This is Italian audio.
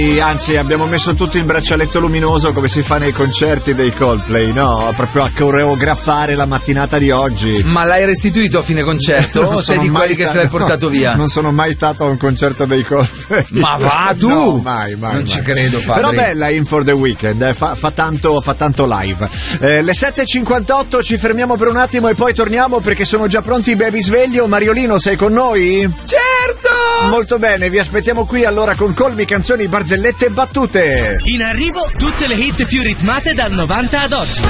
Anzi, abbiamo messo tutto in braccialetto luminoso come si fa nei concerti dei Coldplay, no? Proprio a coreografare la mattinata di oggi. Ma l'hai restituito a fine concerto o sei di quelli che se l'hai portato via? Non sono mai stato a un concerto dei Coldplay. Ma va tu! No, mai. Non ci credo, Fabri. Però bella In for the Weekend, fa tanto live. Le 7.58 ci fermiamo per un attimo e poi torniamo perché sono già pronti i baby sveglio. Mariolino, sei con noi? Certo! Molto bene, vi aspettiamo qui allora con colmi, canzoni, barzellette e battute. In arrivo tutte le hit più ritmate dal 90 ad oggi.